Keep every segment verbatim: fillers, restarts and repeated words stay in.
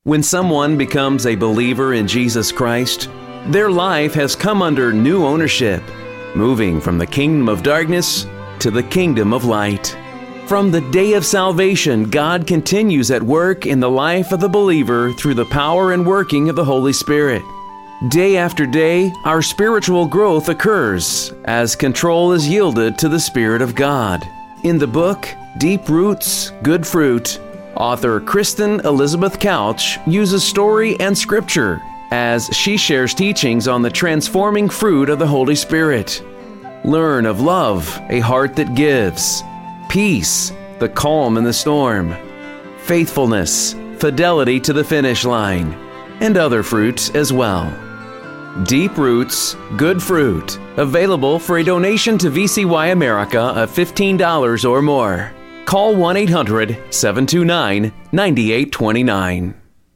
When someone becomes a believer in Jesus Christ, their life has come under new ownership, moving from the kingdom of darkness to the kingdom of light. From the day of salvation, God continues at work in the life of the believer through the power and working of the Holy Spirit. Day after day, our spiritual growth occurs as control is yielded to the Spirit of God. In the book, Deep Roots, Good Fruit, author Kristen Elizabeth Couch uses story and scripture as she shares teachings on the transforming fruit of the Holy Spirit. Learn of love, a heart that gives; peace, the calm in the storm; faithfulness, fidelity to the finish line; and other fruits as well. Deep Roots, Good Fruit, available for a donation to V C Y America of fifteen dollars or more. Call one eight hundred, seven two nine, nine eight two nine.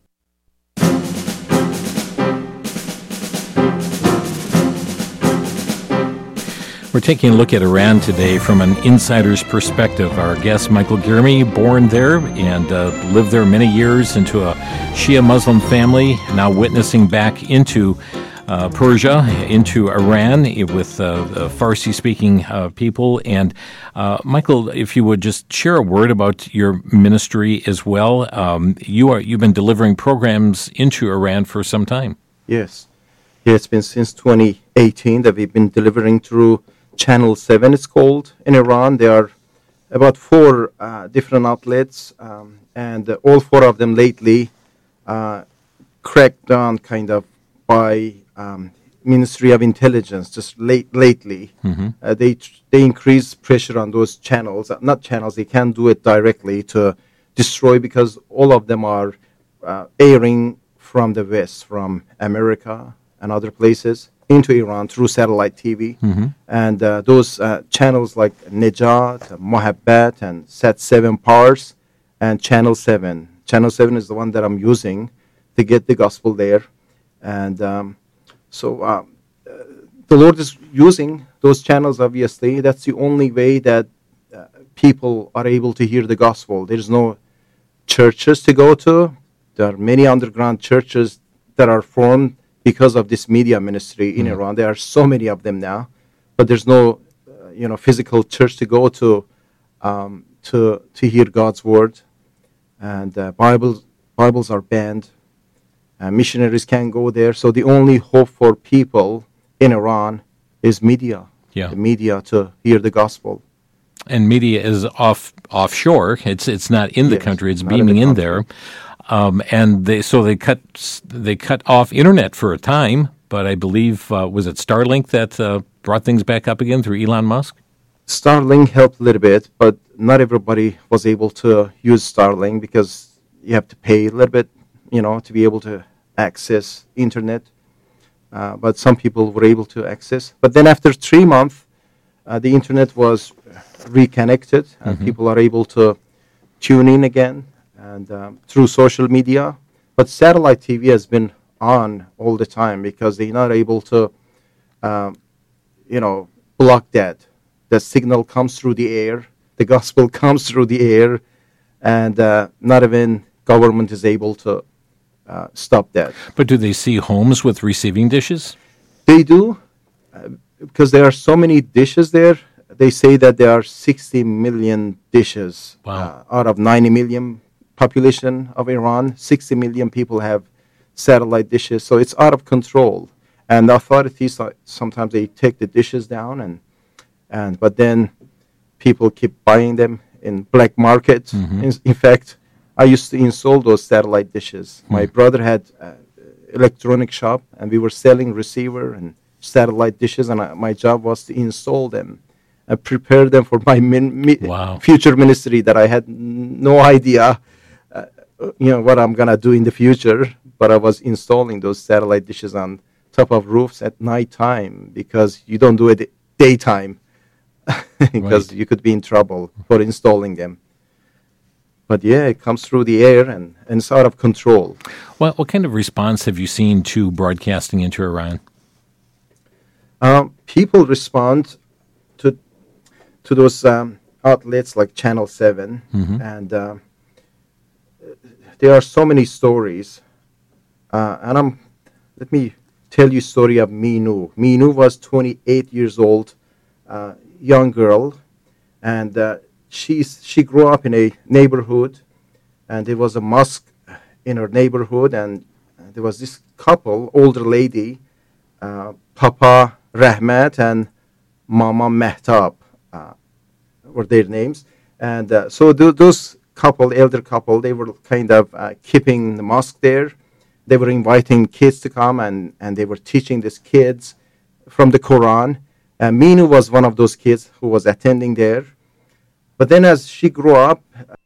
We're taking a look at Iran today from an insider's perspective. Our guest, Michael Girmy, born there and uh, lived there many years into a Shia Muslim family, now witnessing back into uh, Persia, into Iran with uh, uh, Farsi-speaking uh, people. And uh, Michael, if you would just share a word about your ministry as well. Um, you are, you've been delivering programs into Iran for some time. Yes. Yeah, it's been since twenty eighteen that we've been delivering through Channel seven, it's called, in Iran. There are about four uh, different outlets, um, and uh, all four of them lately uh, cracked down kind of by um, Ministry of Intelligence, just late lately. Mm-hmm. Uh, they they increase pressure on those channels, uh, not channels, they can't do it directly to destroy, because all of them are uh, airing from the West, from America and other places, into Iran through satellite T V. Mm-hmm. And uh, those uh, channels like Nejat, Mohabbat, and Sat seven Pars, and Channel seven. Channel seven is the one that I'm using to get the gospel there. And um, so um, uh, the Lord is using those channels, obviously. That's the only way that uh, people are able to hear the gospel. There's no churches to go to. There are many underground churches that are formed because of this media ministry in mm. Iran. There are so many of them now, but there's no, uh, you know, physical church to go to um, to to hear God's word, and uh, Bibles Bibles are banned. Uh, missionaries can't go there, so the only hope for people in Iran is media. Yeah. The media to hear the gospel. And media is off offshore. It's it's not in the yes, country. It's beaming in, the in there. Um, and they so they cut they cut off internet for a time, but I believe uh, was it Starlink that uh, brought things back up again through Elon Musk? Starlink helped a little bit, but not everybody was able to use Starlink because you have to pay a little bit, you know, to be able to access internet. Uh, but some people were able to access. But then after three months, uh, the internet was reconnected, and mm-hmm. people are able to tune in again. And um, through social media, but satellite T V has been on all the time because they're not able to, um, you know, block that. The signal comes through the air, the gospel comes through the air, and uh, not even government is able to uh, stop that. But do they see homes with receiving dishes? They do, uh, because there are so many dishes there. They say that there are sixty million dishes wow. uh, out of ninety million population of Iran. sixty million people have satellite dishes, so it's out of control. And the authorities, uh, sometimes they take the dishes down, and and but then people keep buying them in black market. Mm-hmm. In, in fact, I used to install those satellite dishes. Mm-hmm. My brother had an electronic shop, and we were selling receiver and satellite dishes, and I, my job was to install them and prepare them for my min, mi- wow. future ministry that I had n- no idea Uh, you know what I'm gonna do in the future, but I was installing those satellite dishes on top of roofs at night time because you don't do it daytime because right. you could be in trouble for installing them. But yeah, it comes through the air and, and it's out of control. Well, what kind of response have you seen to broadcasting into Iran? Um, people respond to to those um, outlets like Channel seven, mm-hmm. and uh, there are so many stories. Uh, and I'm, let me tell you a story of Minu. Minu was twenty-eight years old, uh, young girl, and uh, she's, she grew up in a neighborhood, and there was a mosque in her neighborhood, and there was this couple, older lady, uh, Papa Rahmat and Mama Mehtab uh, were their names. And uh, so th- those couple, elder couple, they were kind of uh, keeping the mosque there. They were inviting kids to come, and, and they were teaching these kids from the Quran. Uh, Minu was one of those kids who was attending there. But then as she grew up,